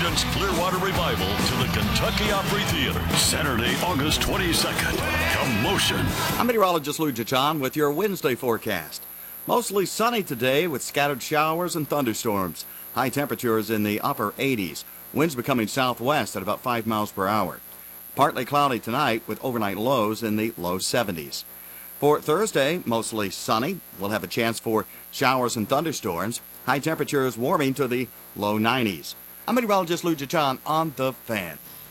Creedence Clearwater Revival to the Kentucky Opry Theater, Saturday, August 22nd. Commotion. I'm meteorologist Lou Jachan with your Wednesday forecast. Mostly sunny today with scattered showers and thunderstorms. High temperatures in the upper 80s. Winds becoming southwest at about 5 miles per hour. Partly cloudy tonight with overnight lows in the low 70s. For Thursday, mostly sunny. We'll have a chance for showers and thunderstorms. High temperatures warming to the low 90s. I'm meteorologist Lou Jachan on The Fan.